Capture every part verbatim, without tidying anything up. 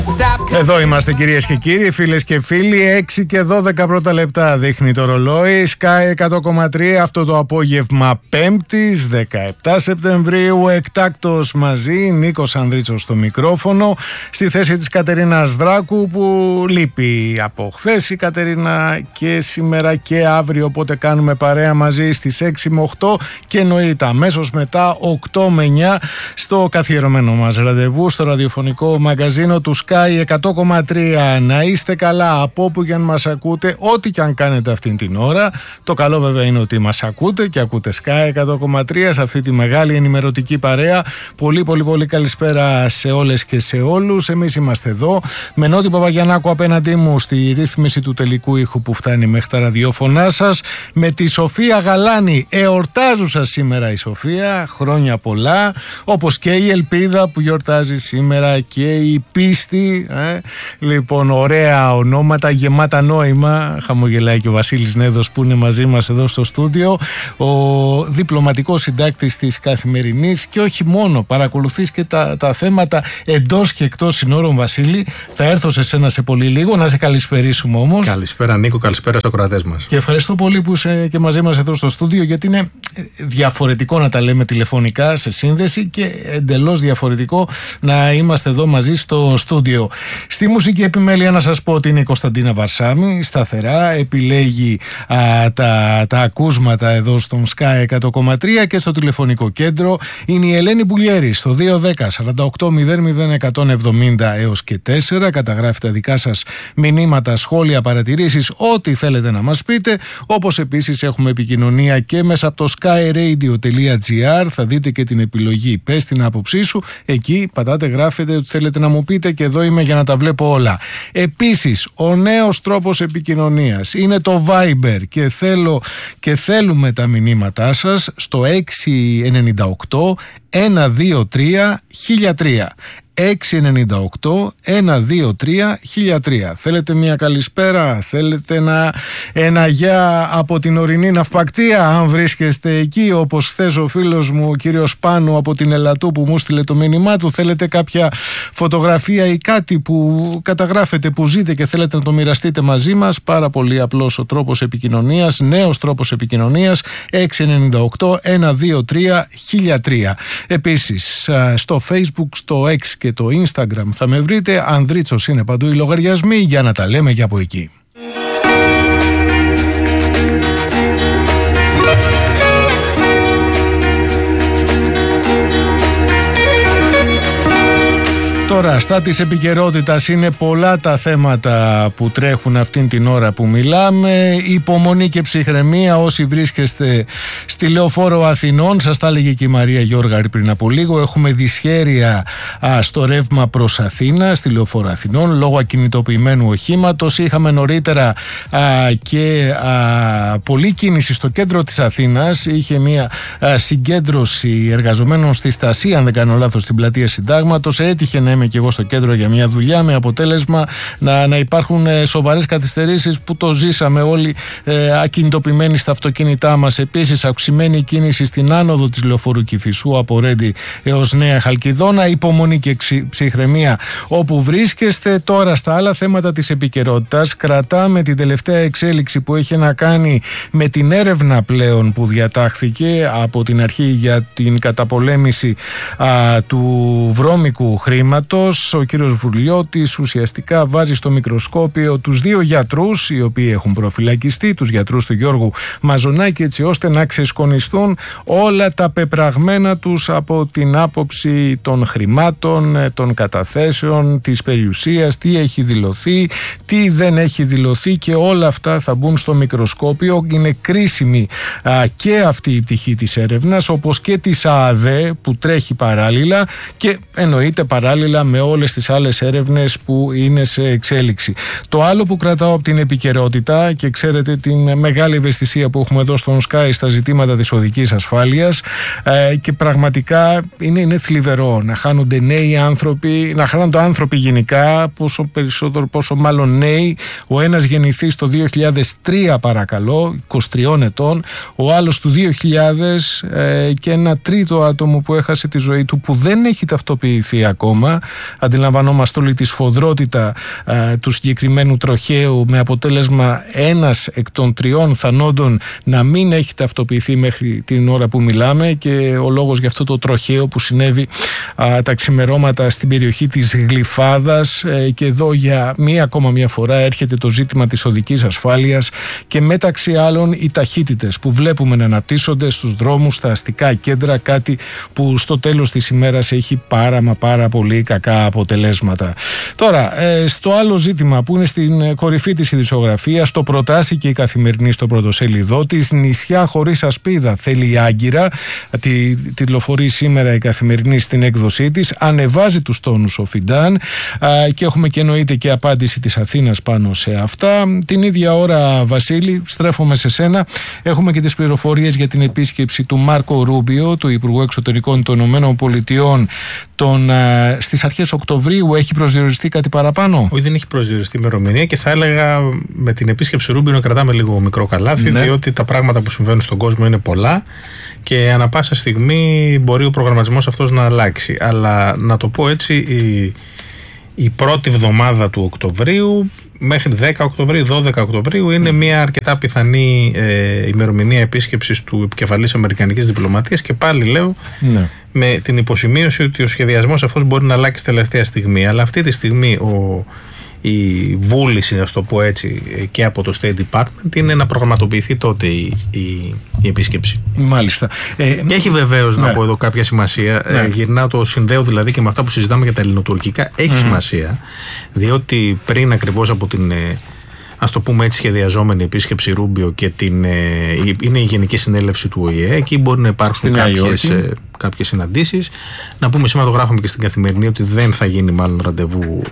Εδώ είμαστε κυρίες και κύριοι, φίλες και φίλοι. Έξι και δώδεκα πρώτα λεπτά δείχνει το ρολόι. Sky εκατό κόμμα τρία αυτό το απόγευμα Πέμπτης δεκαεπτά Σεπτεμβρίου. Εκτάκτος μαζί Νίκος Ανδρίτσος στο μικρόφωνο, στη θέση της Κατερίνας Δράκου που λείπει από χθες η Κατερίνα και σήμερα και αύριο, οπότε κάνουμε παρέα μαζί στις έξι με οκτώ και εννοείται αμέσως μετά οκτώ με εννιά στο καθιερωμένο μας ραντεβού στο ραδιοφωνικό μαγαζίνο του Sky εκατό κόμμα τρία. Να είστε καλά από όπου και αν μας ακούτε, ό,τι και αν κάνετε αυτήν την ώρα. Το καλό βέβαια είναι ότι μας ακούτε και ακούτε Sky εκατό κόμμα τρία σε αυτή τη μεγάλη ενημερωτική παρέα. Πολύ πολύ πολύ καλησπέρα σε όλες και σε όλους. Εμείς είμαστε εδώ με Νότι Παπαγιαννάκου απέναντί μου στη ρύθμιση του τελικού ήχου που φτάνει μέχρι τα ραδιόφωνά σας, με τη Σοφία Γαλάνη, εορτάζουσα σήμερα η Σοφία, χρόνια πολλά, όπως και η Ελπίδα που γιορτάζει σήμερα και η Πίστη. Ε. Λοιπόν, ωραία ονόματα, γεμάτα νόημα. Χαμογελάει και ο Βασίλης Νέδος που είναι μαζί μας εδώ στο στούντιο, ο διπλωματικός συντάκτης της Καθημερινής, και όχι μόνο, παρακολουθείς και τα, τα θέματα εντός και εκτός συνόρων. Βασίλη, θα έρθω σε σένα σε πολύ λίγο, να σε καλησπερίσουμε όμως. Καλησπέρα Νίκο, καλησπέρα στους ακροατές μας. Και ευχαριστώ πολύ που είσαι και μαζί μας εδώ στο στούντιο, γιατί είναι διαφορετικό να τα λέμε τηλεφωνικά σε σύνδεση και εντελώς διαφορετικό να είμαστε εδώ μαζί στο στούντιο. Στη μουσική επιμέλεια να σας πω ότι είναι η Κωνσταντίνα Βαρσάμη, σταθερά επιλέγει α, τα, τα ακούσματα εδώ στον Sky εκατό κόμμα τρία, και στο τηλεφωνικό κέντρο είναι η Ελένη Μπουλιέρη στο δύο δέκα σαράντα οκτώ μηδέν μηδέν εκατόν εβδομήντα έως και τέσσερα. Καταγράφει τα δικά σας μηνύματα, σχόλια, παρατηρήσεις, ό,τι θέλετε να μας πείτε. Όπως επίσης έχουμε επικοινωνία και μέσα από το sky radio τελεία gr. Θα δείτε και την επιλογή πες την άποψή σου. Εκεί πατάτε, γράφετε ότι θέλετε να μου πείτε και εδώ είμαι για να τα βλέπω όλα. Επίσης, ο νέος τρόπος επικοινωνίας είναι το Viber και, θέλω, και θέλουμε τα μηνύματά σας στο έξι εννιά οκτώ ένα δύο τρία χίλια τρία. έξι εννιά οκτώ ένα δύο τρία χίλια τρία. Θέλετε μια καλησπέρα, θέλετε ένα, ένα γεια από την ορεινή ναυπακτία, αν βρίσκεστε εκεί, όπως χθες ο φίλος μου ο κύριος Πάνου από την Ελαττού που μου στείλε το μήνυμά του, θέλετε κάποια φωτογραφία ή κάτι που καταγράφετε που ζείτε και θέλετε να το μοιραστείτε μαζί μας, πάρα πολύ απλός ο τρόπος επικοινωνίας, νέος τρόπος επικοινωνίας, έξι εννιά οκτώ ένα δύο τρία χίλια τρία. Επίσης στο Facebook, στο X και το Instagram θα με βρείτε, Ανδρίτσος είναι παντού οι λογαριασμοί, για να τα λέμε και από εκεί. Τώρα, στα της επικαιρότητας είναι πολλά τα θέματα που τρέχουν αυτήν την ώρα που μιλάμε. Υπομονή και ψυχραιμία όσοι βρίσκεστε στη Λεωφόρο Αθηνών. Σας τα έλεγε και η Μαρία Γιώργαρη πριν από λίγο. Έχουμε δυσχέρεια α, στο ρεύμα προς Αθήνα, στη Λεωφόρο Αθηνών, λόγω ακινητοποιημένου οχήματος. Είχαμε νωρίτερα α, και α, πολλή κίνηση στο κέντρο της Αθήνας. Είχε μια α, συγκέντρωση εργαζομένων στη Στασία, αν δεν κάνω λάθος, στην πλατεία Συντάγματος. Έτυχε να είμαι και εγώ στο κέντρο για μια δουλειά, με αποτέλεσμα να, να υπάρχουν ε, σοβαρές καθυστερήσεις που το ζήσαμε όλοι ε, ακινητοποιημένοι στα αυτοκίνητά μας. Επίσης, αυξημένη κίνηση στην άνοδο της Λεωφόρου Κηφισού από Ρέντι έως Νέα Χαλκιδόνα. Υπομονή και ψυχραιμία όπου βρίσκεστε. Τώρα, στα άλλα θέματα της επικαιρότητας, κρατάμε την τελευταία εξέλιξη που έχει να κάνει με την έρευνα πλέον που διατάχθηκε από την αρχή για την καταπολέμηση α, του βρώμικου χρήματος. Ο κύριος Βουρλιώτης ουσιαστικά βάζει στο μικροσκόπιο τους δύο γιατρούς οι οποίοι έχουν προφυλακιστεί, τους γιατρούς του Γιώργου Μαζονάκη, έτσι ώστε να ξεσκονιστούν όλα τα πεπραγμένα τους από την άποψη των χρημάτων, των καταθέσεων, της περιουσίας, τι έχει δηλωθεί, τι δεν έχει δηλωθεί, και όλα αυτά θα μπουν στο μικροσκόπιο. Είναι κρίσιμη α, και αυτή η πτυχή της έρευνας, όπως και της ΑΑΔΕ που τρέχει παράλληλα και εννοείται παράλληλα με όλες τις άλλες έρευνες που είναι σε εξέλιξη. Το άλλο που κρατάω από την επικαιρότητα, και ξέρετε την μεγάλη ευαισθησία που έχουμε εδώ στον Sky στα ζητήματα της οδικής ασφάλειας, ε, και πραγματικά είναι, είναι θλιβερό να χάνονται νέοι άνθρωποι, να χάνονται άνθρωποι γενικά, πόσο περισσότερο, πόσο μάλλον νέοι. Ο ένας γεννηθείς το δύο χιλιάδες τρία παρακαλώ, είκοσι τριών ετών, ο άλλος του δύο χιλιάδες, ε, και ένα τρίτο άτομο που έχασε τη ζωή του που δεν έχει ταυτοποιηθεί ακόμα. Αντιλαμβανόμαστε όλη τη σφοδρότητα α, του συγκεκριμένου τροχαίου, με αποτέλεσμα ένας εκ των τριών θανόντων να μην έχει ταυτοποιηθεί μέχρι την ώρα που μιλάμε, και ο λόγος για αυτό το τροχαίο που συνέβη α, τα ξημερώματα στην περιοχή της Γλυφάδας. Ε, και εδώ για μία ακόμα μία φορά έρχεται το ζήτημα της οδικής ασφάλειας και μεταξύ άλλων οι ταχύτητες που βλέπουμε να αναπτύσσονται στους δρόμους, στα αστικά κέντρα, κάτι που στο τέλος της ημέρας έχει πάρα μα πάρα πολύ κακά αποτελέσματα. Τώρα, ε, στο άλλο ζήτημα που είναι στην κορυφή της ειδησιογραφίας, το προτάσει και η Καθημερινή στο πρωτοσέλιδό της, νησιά χωρίς ασπίδα θέλει η Άγκυρα, τη τιτλοφορεί σήμερα η Καθημερινή στην έκδοσή της, ανεβάζει τους τόνους ο Φιντάν, α, και έχουμε και εννοείται και απάντηση της Αθήνας πάνω σε αυτά. Την ίδια ώρα, Βασίλη, στρέφομαι σε σένα, έχουμε και τις πληροφορίες για την επίσκεψη του Μάρκο Ρούμπιο, του Υπουργού Εξωτερικών των Ηνωμένων Πολιτειών, τον, α, στις αρχές Οκτωβρίου. Έχει προσδιοριστεί κάτι παραπάνω? Όχι, δεν έχει προσδιοριστεί ημερομηνία, και θα έλεγα με την επίσκεψη Ρούμπιο να κρατάμε λίγο μικρό καλάθι, ναι. Διότι τα πράγματα που συμβαίνουν στον κόσμο είναι πολλά και ανά πάσα στιγμή μπορεί ο προγραμματισμός αυτός να αλλάξει. Αλλά να το πω έτσι, η, η πρώτη εβδομάδα του Οκτωβρίου μέχρι δέκα Οκτωβρίου, δώδεκα Οκτωβρίου είναι mm. μια αρκετά πιθανή ε, ημερομηνία επίσκεψης του επικεφαλής αμερικανικής διπλωματίας, και πάλι λέω mm. με την υποσημείωση ότι ο σχεδιασμός αυτός μπορεί να αλλάξει τελευταία στιγμή. Αλλά αυτή τη στιγμή ο, η βούληση, να το πω έτσι, και από το State Department είναι να προγραμματοποιηθεί τότε η, η, η επίσκεψη. Μάλιστα. Ε, και έχει βεβαίως, ναι. να πω εδώ, κάποια σημασία. Ναι. Ε, γυρνάω, το συνδέω δηλαδή και με αυτά που συζητάμε για τα ελληνοτουρκικά. Έχει mm. σημασία, διότι πριν ακριβώς από την, ας το πούμε έτσι, σχεδιαζόμενη επίσκεψη Ρούμπιο και την, είναι η Γενική Συνέλευση του Ο Η Ε, εκεί μπορεί να υπάρξουν κάποιες, κάποιες συναντήσεις. Να πούμε, σήμερα το γράφουμε και στην Καθημερινή, ότι δεν θα γίνει μάλλον ραντεβού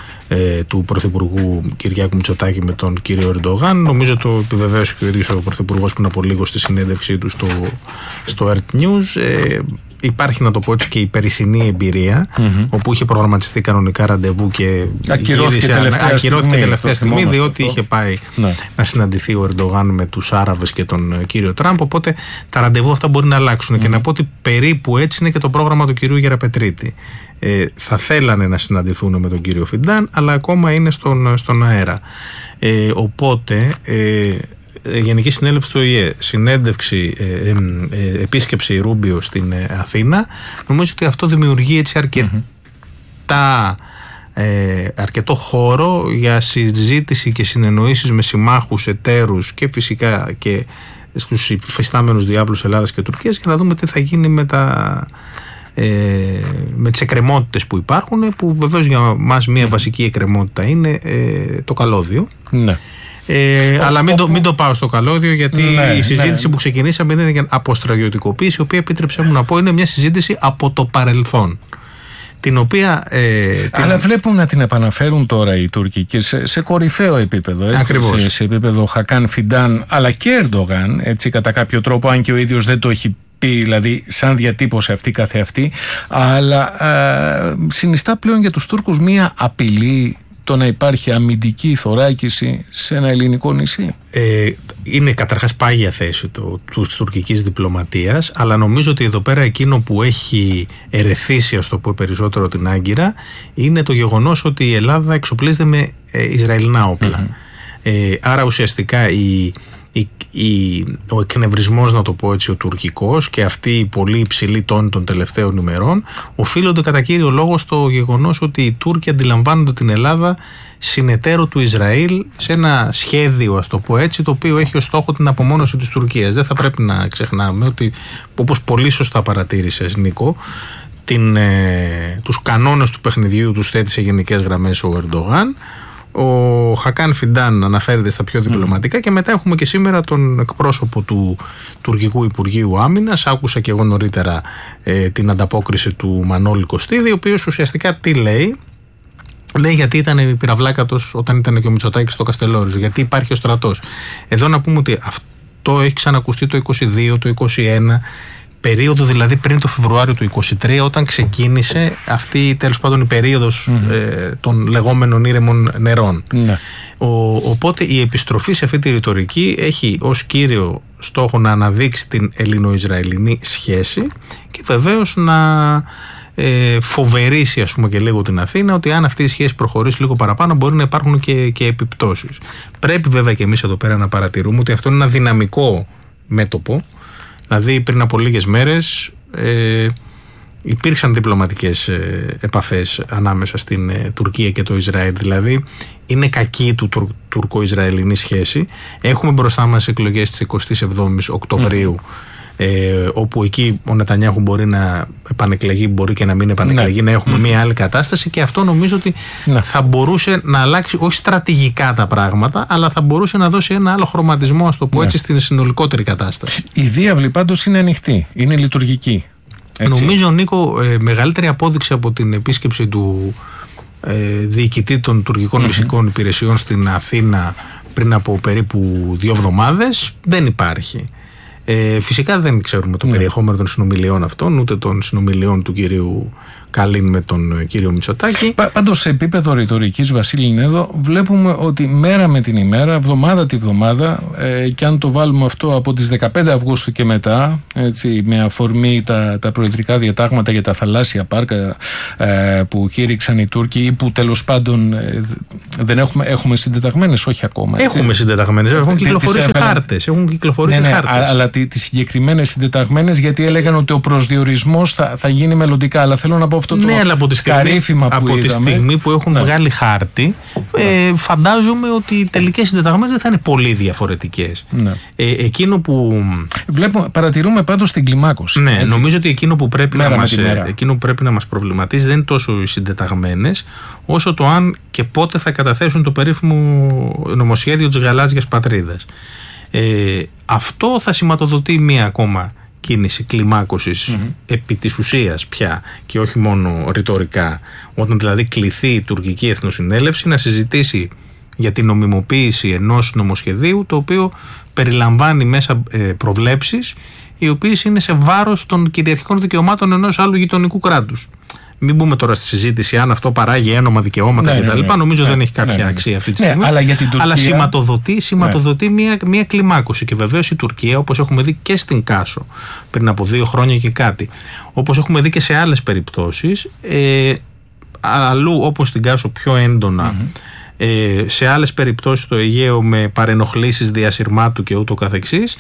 Ε, του Πρωθυπουργού Κυριάκου Μητσοτάκη με τον κύριο Ερντογάν. Νομίζω το επιβεβαίωσε και ο ίδιος ο Πρωθυπουργός πριν από λίγο στη συνέντευξή του στο, στο Ερτ Νιούζ. Ε, υπάρχει, να το πω έτσι, και η περσινή εμπειρία, mm-hmm. όπου είχε προγραμματιστεί κανονικά ραντεβού και ακυρώθηκε τελευταία, ακυρώθηκε τελευταία στιγμή, στιγμή διότι αυτό. είχε πάει ναι. να συναντηθεί ο Ερντογάν με τους Άραβες και τον κύριο Τραμπ. Οπότε τα ραντεβού αυτά μπορεί να αλλάξουν. Mm-hmm. Και να πω ότι περίπου έτσι είναι και το πρόγραμμα του κυρίου Γεραπετρίτη. Ε, θα θέλανε να συναντηθούν με τον κύριο Φιντάν, αλλά ακόμα είναι στον, στον αέρα. Ε, οπότε ε, Γενική Συνέλευση του Ο Η Ε, συνέντευξη, ε, ε, ε, επίσκεψη Ρούμπιο στην ε, Αθήνα, νομίζω ότι αυτό δημιουργεί έτσι αρκετά mm-hmm. ε, αρκετό χώρο για συζήτηση και συνεννοήσεις με συμμάχους, εταίρους και φυσικά και στους υφιστάμενους διάβλους Ελλάδας και Τουρκίας, για να δούμε τι θα γίνει με τα Ε, με τις εκκρεμότητες που υπάρχουν, που βεβαίως για μας μια βασική εκκρεμότητα είναι ε, το καλώδιο. Ναι. Ε, αλλά μην το, μην το πάω στο καλώδιο, γιατί ναι, η συζήτηση ναι. που ξεκινήσαμε είναι για αποστρατιωτικοποίηση, η οποία, επιτρέψέ μου να πω, είναι μια συζήτηση από το παρελθόν. Την οποία, ε, αλλά την... βλέπουν να την επαναφέρουν τώρα οι Τούρκοι και σε, σε κορυφαίο επίπεδο. Έτσι, ακριβώς. Σε, σε επίπεδο Χακάν Φιντάν, αλλά και Ερντογάν, έτσι, κατά κάποιο τρόπο, αν και ο ίδιος δεν το έχει πει, δηλαδή σαν διατύπωση αυτή καθεαυτή, αλλά ε, συνιστά πλέον για τους Τούρκους μία απειλή το να υπάρχει αμυντική θωράκιση σε ένα ελληνικό νησί. Ε, είναι καταρχάς πάγια θέση το, της τουρκικής διπλωματίας, αλλά νομίζω ότι εδώ πέρα εκείνο που έχει ερεθίσει, ας το πω περισσότερο, την Άγκυρα, είναι το γεγονός ότι η Ελλάδα εξοπλίζεται με ε, Ισραηλινά όπλα. Mm-hmm. Ε, άρα ουσιαστικά η Η, η, ο εκνευρισμός, να το πω έτσι, ο τουρκικός, και αυτή η πολύ υψηλή τόνη των τελευταίων ημερών οφείλονται κατά κύριο λόγο στο γεγονός ότι οι Τούρκοι αντιλαμβάνονται την Ελλάδα συνεταίρο του Ισραήλ σε ένα σχέδιο, ας το πω έτσι, το οποίο έχει ως στόχο την απομόνωση της Τουρκίας. Δεν θα πρέπει να ξεχνάμε ότι, όπως πολύ σωστά παρατήρησες, Νίκο, την, ε, τους κανόνες του παιχνιδιού τους θέτει σε γενικές γραμμές ο Ερντογάν. Ο Χακάν Φιντάν αναφέρεται στα πιο διπλωματικά, mm. και μετά έχουμε και σήμερα τον εκπρόσωπο του Τουρκικού Υπουργείου Άμυνας. Άκουσα και εγώ νωρίτερα ε, την ανταπόκριση του Μανώλη Κωστίδη, ο οποίος ουσιαστικά τι λέει? Λέει γιατί ήταν πυραυλάκατος όταν ήταν και ο Μητσοτάκης στο Καστελόριζο, γιατί υπάρχει ο στρατός. Εδώ να πούμε ότι αυτό έχει ξανακουστεί το είκοσι δύο, το είκοσι ένα, περίοδο δηλαδή πριν το Φεβρουάριο του είκοσι τρία, όταν ξεκίνησε αυτή, τέλος πάντων, η περίοδος mm-hmm. ε, των λεγόμενων ήρεμων νερών. Mm-hmm. Ο, οπότε η επιστροφή σε αυτή τη ρητορική έχει ως κύριο στόχο να αναδείξει την ελληνο-ισραηλινή σχέση και βεβαίως να ε, φοβερήσει ας πούμε και λίγο την Αθήνα, ότι αν αυτή η σχέση προχωρήσει λίγο παραπάνω μπορεί να υπάρχουν και, και επιπτώσεις. Πρέπει βέβαια και εμείς εδώ πέρα να παρατηρούμε ότι αυτό είναι ένα δυναμικό μέτωπο. Δηλαδή πριν από λίγες μέρες ε, υπήρξαν διπλωματικές ε, επαφές ανάμεσα στην ε, Τουρκία και το Ισραήλ. Δηλαδή είναι κακή του τουρ, τουρκο-ισραηλινή σχέση. Έχουμε μπροστά μας εκλογές της εικοστής εβδόμης Οκτωβρίου, mm. ε, όπου εκεί ο Νετανιάχου μπορεί να επανεκλεγεί, μπορεί και να μην επανεκλεγεί, mm. να έχουμε mm. μια άλλη κατάσταση, και αυτό νομίζω ότι mm. θα μπορούσε να αλλάξει όχι στρατηγικά τα πράγματα, αλλά θα μπορούσε να δώσει ένα άλλο χρωματισμό, ας το πω mm. έτσι, στην συνολικότερη κατάσταση. Η διάβλη πάντως είναι ανοιχτή, είναι λειτουργική. Έτσι. Νομίζω, Νίκο, ε, μεγαλύτερη απόδειξη από την επίσκεψη του ε, διοικητή των τουρκικών mm-hmm. μυστικών υπηρεσιών στην Αθήνα πριν από περίπου δύο εβδομάδες δεν υπάρχει. Ε, φυσικά δεν ξέρουμε το mm. περιεχόμενο των συνομιλιών αυτών, ούτε των συνομιλιών του κυρίου Καλίν με τον κύριο Μητσοτάκη. Πα, πάντως σε επίπεδο ρητορικής, Βασίλη Νέδο, βλέπουμε ότι μέρα με την ημέρα, εβδομάδα τη βδομάδα, ε, και αν το βάλουμε αυτό από τις δεκαπέντε Αυγούστου και μετά, έτσι, με αφορμή τα, τα προεδρικά διατάγματα για τα θαλάσσια πάρκα ε, που κήρυξαν οι Τούρκοι, ή που τέλος πάντων ε, δεν έχουμε, έχουμε συντεταγμένες, όχι ακόμα. Έτσι. Έχουμε συντεταγμένες, έχουν κυκλοφορήσει χάρτες. Έχουν κυκλοφορήσει ναι, ναι, χάρτες. Αλλά τις συγκεκριμένες συντεταγμένες, γιατί έλεγαν ότι ο προσδιορισμός θα, θα γίνει μελλοντικά. Αλλά θέλω να πω αυτό το ναι, αλλά από τη στιγμή, που, από τη στιγμή που έχουν ναι. βγάλει χάρτη, ναι. ε, φαντάζομαι ότι οι τελικές συντεταγμένες δεν θα είναι πολύ διαφορετικές. Ναι. Ε, εκείνο που. Βλέπουμε, παρατηρούμε πάντως την κλιμάκωση. Ναι, έτσι. Νομίζω ότι εκείνο που, πρέπει να μας, εκείνο που πρέπει να μας προβληματίζει δεν είναι τόσο οι συντεταγμένες, όσο το αν και πότε θα καταθέσουν το περίφημο νομοσχέδιο της γαλάζιας πατρίδας. Ε, αυτό θα σηματοδοτεί μία ακόμα κίνηση κλιμάκωσης mm-hmm. επί της ουσίας πια, και όχι μόνο ρητορικά, όταν δηλαδή κληθεί η τουρκική εθνοσυνέλευση να συζητήσει για την νομιμοποίηση ενός νομοσχεδίου, το οποίο περιλαμβάνει μέσα ε, προβλέψεις οι οποίες είναι σε βάρος των κυριαρχικών δικαιωμάτων ενός άλλου γειτονικού κράτους. Μην μπούμε τώρα στη συζήτηση αν αυτό παράγει ένομα δικαιώματα ναι, κτλ. Ναι, ναι, Νομίζω ναι, δεν έχει κάποια ναι, ναι. αξία αυτή τη στιγμή. Ναι, αλλά για την Τουρκία... αλλά σηματοδοτεί, σηματοδοτεί ναι. μια, μια κλιμάκωση. Και βεβαίως η Τουρκία, όπως έχουμε δει και στην Κάσο πριν από δύο χρόνια και κάτι, όπως έχουμε δει και σε άλλες περιπτώσεις, ε, αλλού όπως στην Κάσο πιο έντονα, mm-hmm. ε, σε άλλες περιπτώσεις στο Αιγαίο με παρενοχλήσεις διασυρμάτου και ούτω καθεξής,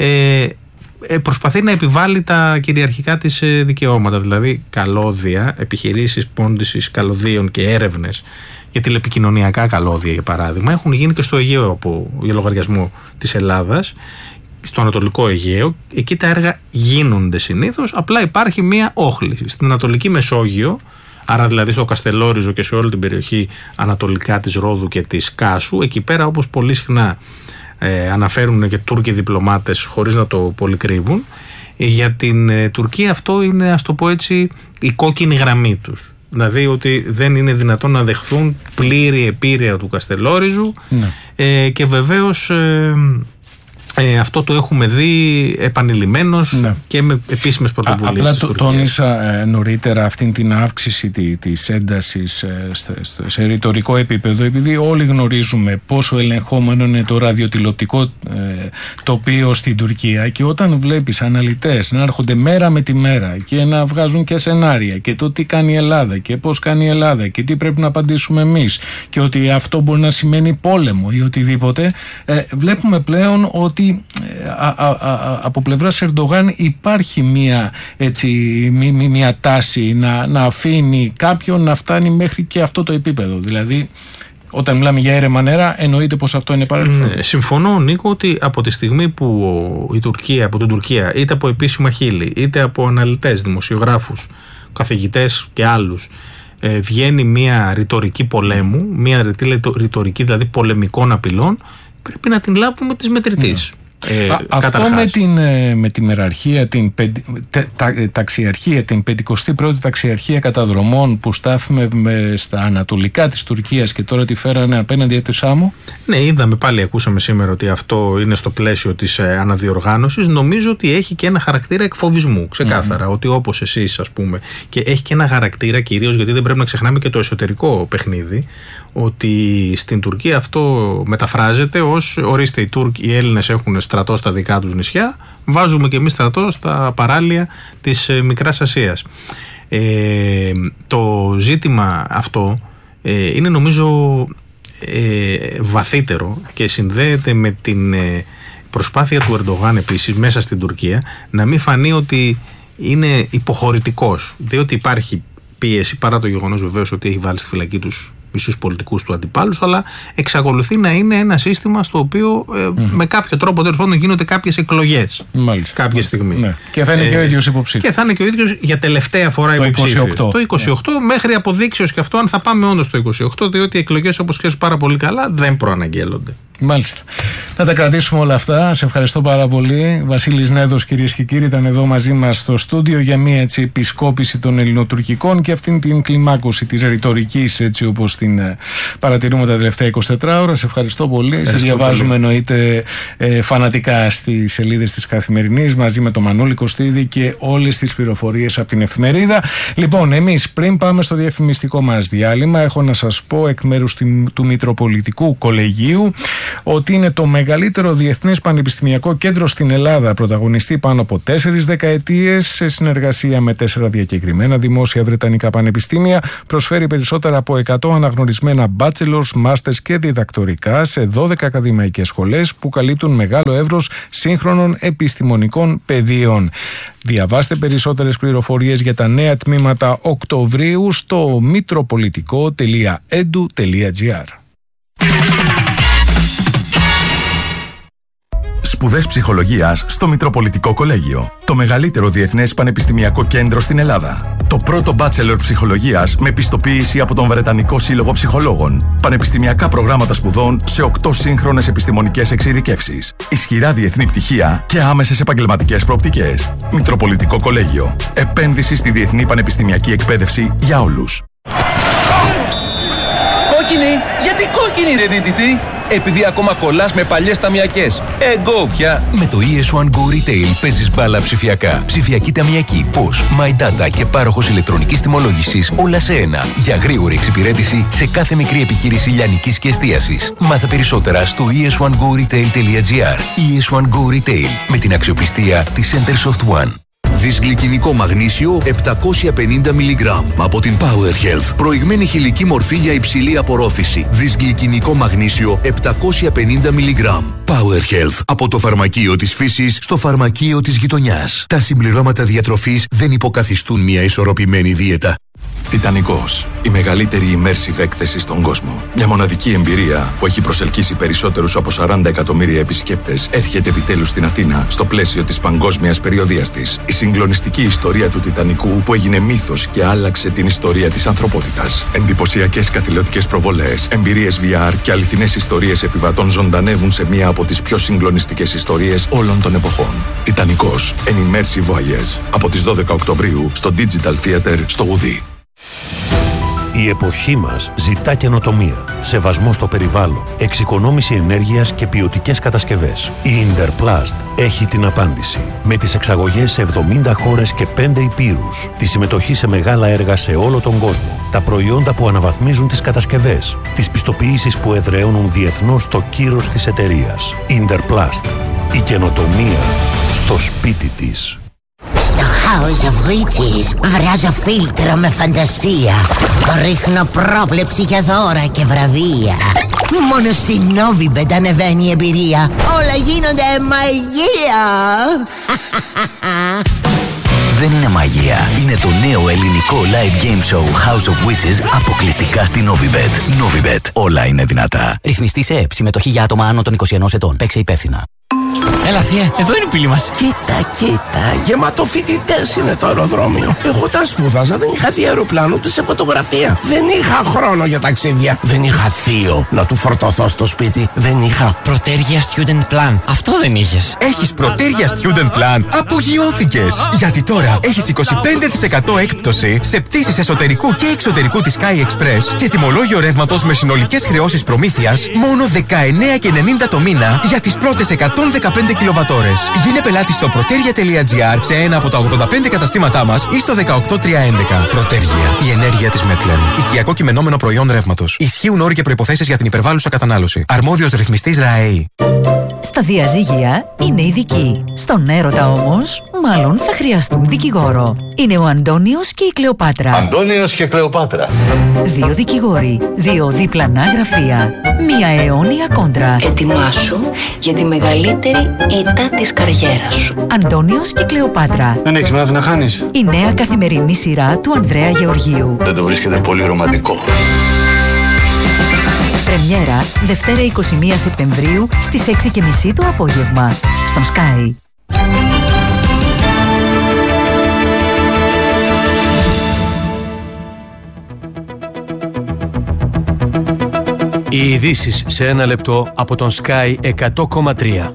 ε, προσπαθεί να επιβάλλει τα κυριαρχικά της δικαιώματα, δηλαδή καλώδια, επιχειρήσεις πώντησης καλωδίων και έρευνες για τηλεπικοινωνιακά καλώδια, για παράδειγμα, έχουν γίνει και στο Αιγαίο από για λογαριασμό της Ελλάδας, στο Ανατολικό Αιγαίο. Εκεί τα έργα γίνονται συνήθως, απλά υπάρχει μία όχληση. Στην Ανατολική Μεσόγειο, άρα δηλαδή στο Καστελόριζο και σε όλη την περιοχή ανατολικά της Ρόδου και της Κάσου, εκεί πέρα, όπως πολύ συχνά Ε, αναφέρουν και Τούρκοι διπλωμάτες χωρίς να το πολυκρύβουν, για την ε, Τουρκία αυτό είναι, ας το πω έτσι, η κόκκινη γραμμή τους. Δηλαδή ότι δεν είναι δυνατόν να δεχθούν πλήρη επίρρεια του Καστελόριζου ναι. ε, και βεβαίως ε, ε, αυτό το έχουμε δει επανειλημμένως ναι. και με επίσημες πρωτοβουλίες. Απλά το τόνισα ε, νωρίτερα αυτήν την αύξηση τη, της έντασης ε, σε, σε ρητορικό επίπεδο, επειδή όλοι γνωρίζουμε πόσο ελεγχόμενο είναι το ραδιοτηλεοπτικό ε, τοπίο στην Τουρκία, και όταν βλέπεις αναλυτές να έρχονται μέρα με τη μέρα και να βγάζουν και σενάρια και το τι κάνει η Ελλάδα και πώς κάνει η Ελλάδα και τι πρέπει να απαντήσουμε εμείς, και ότι αυτό μπορεί να σημαίνει πόλεμο ή οτιδήποτε, ε, βλέπουμε πλέον ότι Α, α, α, από πλευράς Ερντογάν υπάρχει μια, έτσι, μια, μια τάση να, να αφήνει κάποιον να φτάνει μέχρι και αυτό το επίπεδο. Δηλαδή, όταν μιλάμε για έρεμα νερά, εννοείται πως αυτό είναι παρελθόν. Ναι, συμφωνώ, Νίκο, ότι από τη στιγμή που η Τουρκία, από την Τουρκία, είτε από επίσημα χείλη, είτε από αναλυτές, δημοσιογράφους, καθηγητές και άλλους, ε, βγαίνει μια ρητορική πολέμου, μια ρητορική δηλαδή πολεμικών απειλών, πρέπει να την λάβουμε της μετρητής. Ε, Αυτό με, την, με τη μεραρχία, την πεν, τε, τα, ταξιαρχία, την πεντηκοστή πρώτη ταξιαρχία καταδρομών που στάθουμε στα ανατολικά της Τουρκίας και τώρα τη φέρανε απέναντι από τη Σάμο. Ναι, είδαμε πάλι, ακούσαμε σήμερα ότι αυτό είναι στο πλαίσιο της ε, αναδιοργάνωσης. Νομίζω ότι έχει και ένα χαρακτήρα εκφοβισμού, ξεκάθαρα. Mm-hmm. Ότι όπως εσείς, ας πούμε, και έχει και ένα χαρακτήρα κυρίως, γιατί δεν πρέπει να ξεχνάμε και το εσωτερικό παιχνίδι, ότι στην Τουρκία αυτό μεταφράζεται ως ορίστε, οι Τούρκοι, οι Έλληνες έχουν στρατό στα δικά τους νησιά, βάζουμε και εμείς στρατό στα παράλια της Μικράς Ασίας. Ε, το ζήτημα αυτό ε, είναι νομίζω ε, βαθύτερο και συνδέεται με την ε, προσπάθεια του Ερντογάν επίσης μέσα στην Τουρκία να μην φανεί ότι είναι υποχωρητικός, διότι υπάρχει πίεση, παρά το γεγονός βεβαίως ότι έχει βάλει στη φυλακή τους μισούς πολιτικούς του αντιπάλους, αλλά εξακολουθεί να είναι ένα σύστημα στο οποίο ε, mm. με κάποιο τρόπο τέλος πάντων γίνονται κάποιες εκλογές. Μάλιστα. Κάποια στιγμή. Ναι. Και θα είναι ε, και ο ίδιος υποψήφιος. Και θα είναι και ο ίδιος για τελευταία φορά υποψήφιος. Το είκοσι οκτώ yeah. μέχρι αποδείξεως και αυτό, αν θα πάμε όντως το είκοσι οκτώ, διότι οι εκλογές, όπως ξέρεις πάρα πολύ καλά, δεν προαναγγέλλονται. Μάλιστα. Να τα κρατήσουμε όλα αυτά. Σε ευχαριστώ πάρα πολύ. Βασίλης Νέδος, κυρίες και κύριοι, ήταν εδώ μαζί μας στο στούντιο για μια έτσι επισκόπηση των ελληνοτουρκικών και αυτήν την κλιμάκωση της ρητορικής, έτσι όπως την παρατηρούμε τα τελευταία εικοσιτέσσερις ώρα. Σε ευχαριστώ πολύ. Ευχαριστώ. Σε διαβάζουμε πολύ. Εννοείται ε, φανατικά στις σελίδες της Καθημερινής μαζί με τον Μανώλη Κωστίδη και όλες τις πληροφορίες από την εφημερίδα. Λοιπόν, εμείς πριν πάμε στο διαφημιστικό μας διάλειμμα, έχω να σας πω εκ μέρους του Μητροπολιτικού Κολεγίου ότι είναι το μεγαλύτερο διεθνές πανεπιστημιακό κέντρο στην Ελλάδα. Πρωταγωνιστεί πάνω από τέσσερις δεκαετίες σε συνεργασία με τέσσερα διακεκριμένα δημόσια βρετανικά πανεπιστήμια. Προσφέρει περισσότερα από εκατό αναγνωρισμένα bachelors, masters και διδακτορικά σε δώδεκα ακαδημαϊκές σχολές που καλύπτουν μεγάλο εύρος σύγχρονων επιστημονικών πεδίων. Διαβάστε περισσότερες πληροφορίες για τα νέα τμήματα Οκτωβρίου στο μητροπολιτικό τελεία edu τελεία gr. Σπουδές ψυχολογίας στο Μητροπολιτικό Κολέγιο. Το μεγαλύτερο διεθνές πανεπιστημιακό κέντρο στην Ελλάδα. Το πρώτο bachelor ψυχολογίας με πιστοποίηση από τον Βρετανικό Σύλλογο Ψυχολόγων. Πανεπιστημιακά προγράμματα σπουδών σε οκτώ σύγχρονες επιστημονικές εξειδικεύσεις. Ισχυρά διεθνή πτυχία και άμεσες επαγγελματικές προοπτικές. Μητροπολιτικό Κολέγιο. Επένδυση στη διεθνή πανεπιστημιακή εκπαίδευση για όλους. Κόκκινη! Γιατί κόκκινη ρε δίτητη? Επειδή ακόμα κολλάς με παλιές ταμιακές. Εγώ πια. Με το ι ες one Go Retail παίζεις μπάλα ψηφιακά. Ψηφιακή ταμιακή, πώς, My Data και πάροχος ηλεκτρονικής τιμολόγησης, όλα σε ένα. Για γρήγορη εξυπηρέτηση σε κάθε μικρή επιχείρηση λιανικής και εστίασης. Μάθε περισσότερα στο ι ες one go retail τελεία gr. ι ες one Go Retail, με την αξιοπιστία της Centersoft One. Δυσγλυκινικό μαγνήσιο επτακόσια πενήντα μιλιγκράμμ από την Power Health. Προηγμένη χηλική μορφή για υψηλή απορρόφηση. Δυσγλυκινικό μαγνήσιο επτακόσια πενήντα μιλιγκράμμ. Power Health. Από το φαρμακείο της φύσης στο φαρμακείο της γειτονιάς. Τα συμπληρώματα διατροφής δεν υποκαθιστούν μια ισορροπημένη δίαιτα. Τιτανικός. Η μεγαλύτερη immersive έκθεση στον κόσμο. Μια μοναδική εμπειρία που έχει προσελκύσει περισσότερους από σαράντα εκατομμύρια επισκέπτες έρχεται επιτέλους στην Αθήνα στο πλαίσιο της παγκόσμιας περιοδείας της. Η συγκλονιστική ιστορία του Τιτανικού που έγινε μύθος και άλλαξε την ιστορία της ανθρωπότητας. Εντυπωσιακές καθηλωτικές προβολές, εμπειρίες βι αρ και αληθινές ιστορίες επιβατών ζωντανεύουν σε μία από τις πιο συγκλονιστικές ιστορίες όλων των εποχών. Τιτανικός. An immersive voyage. Από τις δώδεκα Οκτωβρίου στο Digital Theater στο Γουδί. Η εποχή μας ζητά καινοτομία, σεβασμό στο περιβάλλον, εξοικονόμηση ενέργειας και ποιοτικές κατασκευές. Η Interplast έχει την απάντηση. Με τις εξαγωγές σε εβδομήντα χώρες και πέντε υπήρους, τη συμμετοχή σε μεγάλα έργα σε όλο τον κόσμο, τα προϊόντα που αναβαθμίζουν τις κατασκευές, τις πιστοποιήσεις που εδραιώνουν διεθνώς το κύρος της εταιρείας. Interplast. Η καινοτομία στο σπίτι της. Στο House of Witches βράζω φίλτρο με φαντασία. Ρίχνω πρόβλεψη για δώρα και βραβεία. Μόνο στη Novibet ανεβαίνει η εμπειρία. Όλα γίνονται μαγεία. Δεν είναι μαγεία. Είναι το νέο ελληνικό live game show House of Witches αποκλειστικά στη Novibet. Novibet. Όλα είναι δυνατά. Ρυθμιστή σε ΕΕΠ. Συμμετοχή για άτομα άνω των είκοσι ενός ετών. Παίξε υπεύθυνα. Έλα θεία, εδώ είναι η πύλη μας. Κοίτα, κοίτα, γεμάτο φοιτητές είναι το αεροδρόμιο. Εγώ τα σπούδαζα, δεν είχα δει αεροπλάνο ούτε σε φωτογραφία. Δεν είχα χρόνο για ταξίδια. Δεν είχα θείο να του φορτωθώ στο σπίτι. Δεν είχα Πρωτέργεια Student Plan. Αυτό δεν είχες. Έχεις Πρωτέργεια Student Plan. Απογειώθηκες. Γιατί τώρα έχεις είκοσι πέντε τοις εκατό έκπτωση σε πτήσεις εσωτερικού και εξωτερικού της Sky Express και τιμολόγιο ρεύματος με συνολικές χρεώσεις προμήθειας μόνο δεκαεννέα και ενενήντα το μήνα για τις πρώτες εκατόν δεκαπέντε κιλοβατόρες. Γίνε πελάτη στο πρωτέργεια τελεία gr σε ένα από τα ογδόντα πέντε καταστήματά μας ή στο δεκαοκτώ τριακόσια έντεκα. Πρωτέργεια. Η ενέργεια της Μετλεν. Οικιακό κειμενόμενο προϊόν ρεύματος. Ισχύουν όροι και προϋποθέσεις για την υπερβάλλουσα κατανάλωση. Αρμόδιος ρυθμιστής ΡΑΕΗ. Στα διαζύγια είναι ειδικοί. Στον έρωτα όμως, μάλλον θα χρειαστούν δικηγόρο. Είναι ο Αντώνιος και η Κλεοπάτρα. Αντώνιος και Κλεοπάτρα. Δύο δικηγόροι, δύο διπλανά γραφεία, μία αιώνια κόντρα. Ετοιμάσου για τη μεγαλύτερη ήττα της καριέρας σου. Αντώνιος και Κλεοπάτρα. Δεν έχεις μάθει να χάνεις. Η νέα καθημερινή σειρά του Ανδρέα Γεωργίου. Δεν το βρίσκεται πολύ ρομαντικό. Πρεμιέρα Δευτέρα είκοσι μία Σεπτεμβρίου στις έξι και μισή το απόγευμα στον Sky. Οι ειδήσεις σε ένα λεπτό από τον Sky εκατό κόμμα τρία.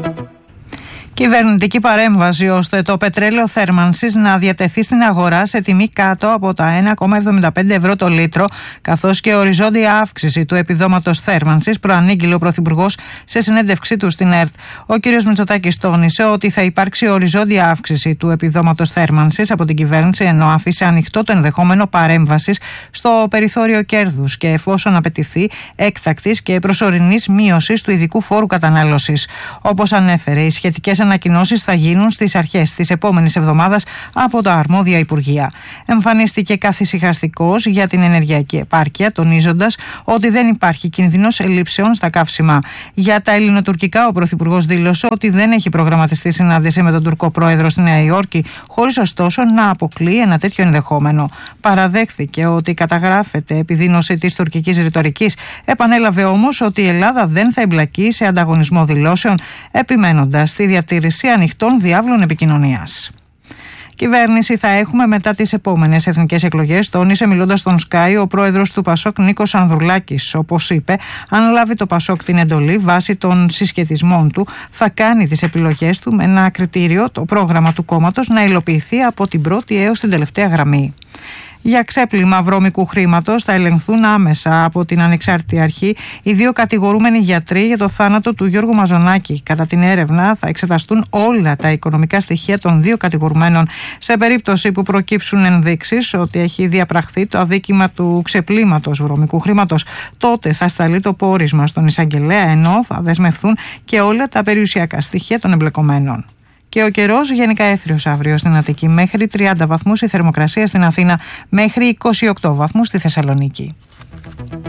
Κυβερνητική παρέμβαση ώστε το πετρέλαιο θέρμανσης να διατεθεί στην αγορά σε τιμή κάτω από τα ένα κόμμα εβδομήντα πέντε ευρώ το λίτρο, καθώς και οριζόντια αύξηση του επιδόματος θέρμανσης, προανήγγειλε ο Πρωθυπουργός σε συνέντευξή του στην ΕΡΤ. Ο κ. Μητσοτάκης τόνισε ότι θα υπάρξει οριζόντια αύξηση του επιδόματος θέρμανσης από την κυβέρνηση, ενώ άφησε ανοιχτό το ενδεχόμενο παρέμβασης στο περιθώριο κέρδους και εφόσον απαιτηθεί έκτακτης και προσωρινής μείωσης του ειδικού φόρου κατανάλωσης. Όπως ανέφερε, οι σχετικές ανακοινώσεις θα γίνουν στις αρχές της επόμενης εβδομάδας από τα αρμόδια υπουργεία. Εμφανίστηκε καθησυχαστικός για την ενεργειακή επάρκεια, τονίζοντας ότι δεν υπάρχει κίνδυνος ελλείψεων στα καύσιμα. Για τα ελληνοτουρκικά, ο Πρωθυπουργός δήλωσε ότι δεν έχει προγραμματιστεί συνάντηση με τον Τουρκό Πρόεδρο στη Νέα Υόρκη, χωρίς ωστόσο να αποκλείει ένα τέτοιο ενδεχόμενο. Παραδέχθηκε ότι καταγράφεται επιδείνωση της τουρκικής ρητορικής, επανέλαβε όμως ότι η Ελλάδα δεν θα εμπλακεί σε ανταγωνισμό δηλώσεων, επιμένοντας στη διατήρηση ανοιχτών διάβλων επικοινωνίας. Κυβέρνηση θα έχουμε μετά τις επόμενες εθνικές εκλογές, τόνισε μιλώντας στον Sky ο πρόεδρος του Πασόκ Νίκος Ανδρουλάκης. Όπως είπε, αν λάβει το Πασόκ την εντολή βάσει των συσχετισμών του, θα κάνει τις επιλογές του με ένα κριτήριο, το πρόγραμμα του κόμματος να υλοποιηθεί από την πρώτη έως την τελευταία γραμμή. Για ξέπλυμα βρώμικου χρήματος θα ελεγχθούν άμεσα από την ανεξάρτητη αρχή οι δύο κατηγορούμενοι γιατροί για το θάνατο του Γιώργου Μαζονάκη. Κατά την έρευνα θα εξεταστούν όλα τα οικονομικά στοιχεία των δύο κατηγορουμένων. Σε περίπτωση που προκύψουν ενδείξεις ότι έχει διαπραχθεί το αδίκημα του ξεπλύματος βρώμικου χρήματος, τότε θα σταλεί το πόρισμα στον εισαγγελέα, ενώ θα δεσμευθούν και όλα τα περιουσιακά στοιχεία των εμπλεκομένων. Και ο καιρός γενικά έθριος αύριο στην Αττική, μέχρι τριάντα βαθμούς η θερμοκρασία στην Αθήνα, μέχρι είκοσι οκτώ βαθμούς στη Θεσσαλονίκη.